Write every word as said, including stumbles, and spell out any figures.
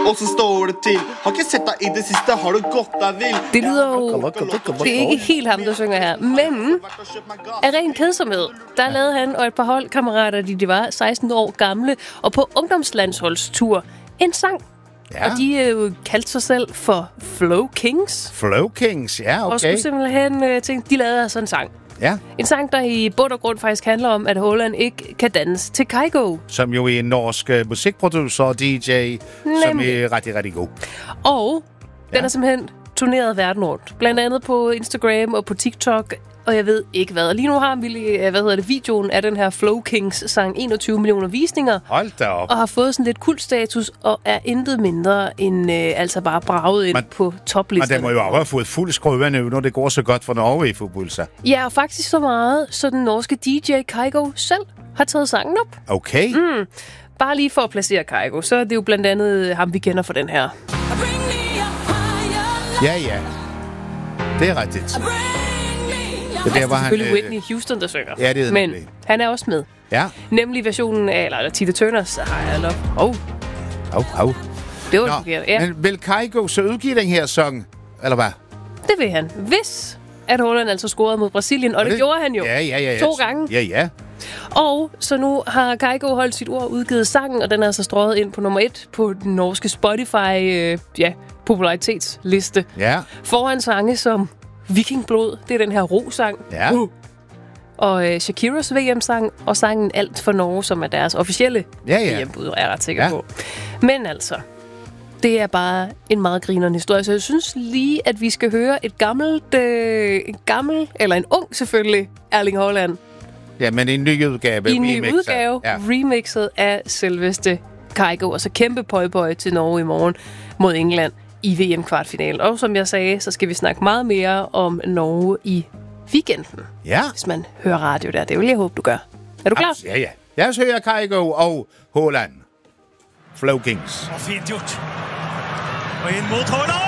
Og så står det til. Har ikke set dig i det sidste, har du godt dig vild. Det lyder jo... Det er ikke helt ham, der synger her. Men af ren kedsomhed, der lavede han og et par holdkammerater, de, de var seksten år gamle, og på ungdomslandsholdstur en sang. Ja. Og de øh, kaldte sig selv for Flow Kings. Flow Kings, ja, okay. Og skulle simpelthen øh, tænke, de lavede altså en sang. Ja. En sang, der i bund og grund faktisk handler om, at Haaland ikke kan danse til Kygo. Som jo er en norsk uh, musikproducer og D J, Nemlig. som er rigtig, rigtig god. Og ja. den er simpelthen turneret verden rundt. Blandt andet på Instagram og på TikTok, og jeg ved ikke hvad. Og lige nu har vi, hvad hedder det, videoen af den her Flow Kings sang enogtyve millioner visninger. Hold da op. Og har fået sådan lidt kultstatus, og er intet mindre end øh, altså bare braget ind man, på toplisten. Men det må jo også have fået fuld skrøve nu, når det går så godt for Norge i fodbold, så. Ja, og faktisk så meget, så den norske D J Kygo selv har taget sangen op. Okay. Mm. Bare lige for at placere Kygo, så er det jo blandt andet ham, vi kender for den her. Ja, ja. Det er rigtigt. Det der, altså, var selvfølgelig han, Whitney Houston, der synger. Ja, det er Men det. han er også med. Ja. Nemlig versionen af, eller, eller Tina Turners Higher Love. Åh. Au, au. Det var forkert, ja. Men vil Kygo så udgive den her sang, eller hvad? Det vil han. Hvis at Haaland altså scorede mod Brasilien, og det, det gjorde han jo. Ja, ja, ja. To gange. Ja, ja. Og så nu har Kygo holdt sit ord, udgivet sangen, og den er altså strøget ind på nummer et på den norske Spotify, øh, ja, popularitetsliste. Ja. Foran sange som Vikingblod, det er den her ro-sang. Ja. Uh. Og øh, Shakiras V M-sang, og sangen Alt for Norge, som er deres officielle ja, ja. V M-bud, er jeg ret sikker ja. på. Men altså, det er bare en meget grinerende historie, så jeg synes lige, at vi skal høre et gammelt, øh, en gammel, eller en ung selvfølgelig, Erling Haaland. Ja, men en ny udgave. I en ny udgave, ja. remixet af selveste Kygo, og så kæmpe pøj-pøj til Norge i morgen mod England i V M-kvartfinalen. Og som jeg sagde, så skal vi snakke meget mere om Norge i weekenden. Ja. Hvis man hører radio der. Det vil jeg håbe, du gør. Er du klar? Abs- ja, ja. Lad os høre Kygo og Haaland. Flow Kings. Og fint gjort. Og ind mod Haaland!